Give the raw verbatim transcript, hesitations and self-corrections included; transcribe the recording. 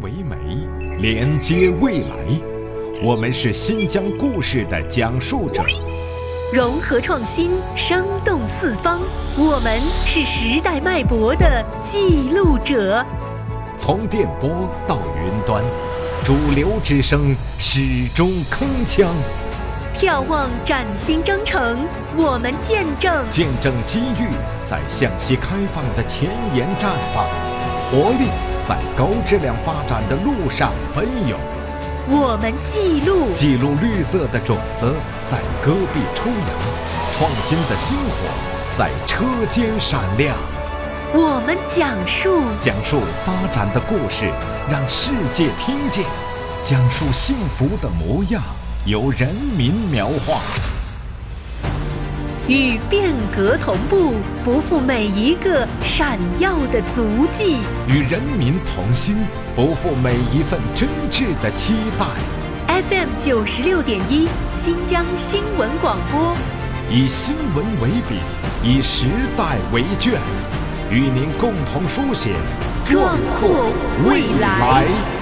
为媒，连接未来。我们是新疆故事的讲述者， 融合创新，生动四方。我们是时代脉搏的记录者。 从电波到云端，主流之声始终铿锵。 眺望崭新征程，我们见证见证机遇在向西开放的前沿绽放，活力在高质量发展的路上奔涌。 我们记录记录绿色的种子在戈壁抽芽，创新的星火在车间闪亮。 我们讲述讲述发展的故事，让世界听见；讲述幸福的模样，由人民描画。 与变革同步，不负每一个闪耀的足迹； 与人民同心，不负每一份真挚的期待。 F M 九十六点一，新疆新闻广播， 以新闻为笔，以时代为卷，与您共同书写壮阔未来。